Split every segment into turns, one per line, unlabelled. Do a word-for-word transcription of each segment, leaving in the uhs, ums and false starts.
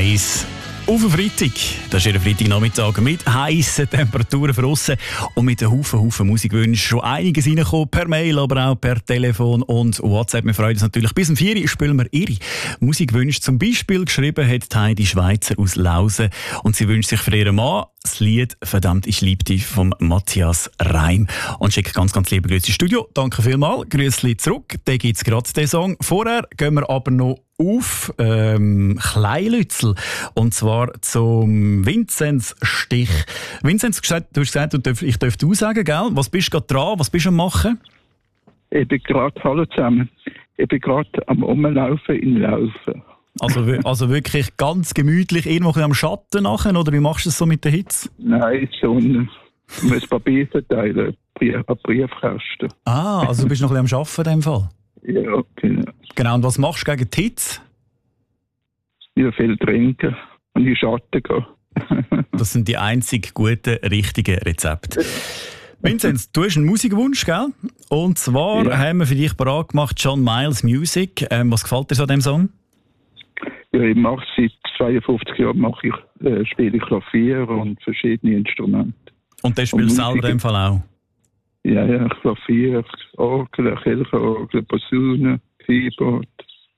Eis. Auf den Freitag. Das ist Ihr Freitagnachmittag mit heissen Temperaturen draussen und mit einem Haufen, Haufen Musikwünschen. Schon einiges reingekommen, per Mail, aber auch per Telefon und WhatsApp. Wir freuen uns natürlich. Bis um vier Uhr spielen wir Ihre Musikwünsche. Zum Beispiel geschrieben hat Heidi Schweizer aus Lausen und sie wünscht sich für ihren Mann das Lied «Verdammt, ich lieb dich» von Matthias Reim. Und schickt ganz, ganz liebe Grüße ins Studio. Danke vielmals. Grüßli zurück. Da gibt es gerade den Song. Vorher gehen wir aber noch auf ähm, Kleinlützel. Und zwar zum Vinzenz Stich. Vinzenz, du hast gesagt, ich dürfte du sagen, gell? Was bist du gerade dran? Was bist du am machen?
Ich bin gerade, hallo zusammen, ich bin gerade am Umlaufen in Laufen.
Also, also wirklich ganz gemütlich, irgendwo am Schatten nachher, oder wie machst du es so mit der Hitze?
Nein, Sonne. Ich muss Papier verteilen, Brief, an Briefkasten.
Ah, also du bist noch ein bisschen am Arbeiten in dem Fall?
Ja, genau.
Genau, und was machst du gegen die Hitze?
Ja, viel trinken und in den Schatten gehen.
Das sind die einzig guten, richtigen Rezepte. Vinzenz, du hast einen Musikwunsch, gell? Und zwar ja. haben wir für dich parat gemacht John Miles Music. Ähm, was gefällt dir so an diesem Song?
Ja, ich mache seit zweiundfünfzig Jahren mache ich, äh, spiele ich Klavier und verschiedene Instrumente.
Und das spielst du selber in dem Fall auch?
Ja, ja, Klavier, Orgel, Kirchenorgel, Posaune, Keyboard.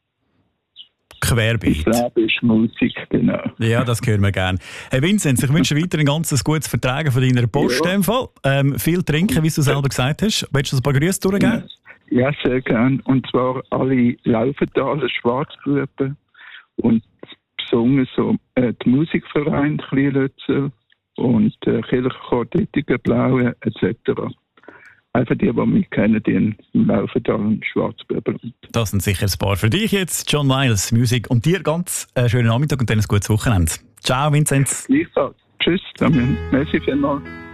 Querbeet.
Das Leben ist Musik, genau.
Ja, das hören wir gerne. Herr Vinzenz, ich wünsche weiter ein ganz gutes Vertragen von deiner Post. Ja. Fall. Ähm, viel trinken, wie du selber gesagt hast. Willst du uns ein paar Grüße durchgeben?
Ja, sehr gerne. Und zwar alle Laufentaler Schwarzgruppen und besungen so äh, die Musikverein Kleinlützel und äh, Kirchenchor Dittigen Blaue et cetera. Einfach die, die mich kennen, die im Laufental und Schwarzbübel.
Das sind sicher ein paar für dich jetzt. John Miles Musik. Und dir ganz einen schönen Nachmittag und dann ein gutes Wochenende. Ciao, Vinzenz.
Gleichfalls. Tschüss, Damien. Merci vielmals.